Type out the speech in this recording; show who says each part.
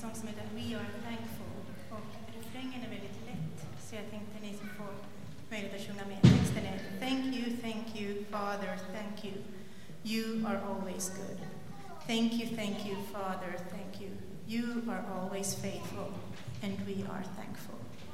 Speaker 1: sång som heter We Are Thankful. Och refrängen är väldigt lätt, så jag tänkte ni ska få möjlighet att sjunga med. Texten är thank you, Father, thank you. You are always good. Thank you, Father, thank you. You are always faithful, and we are thankful.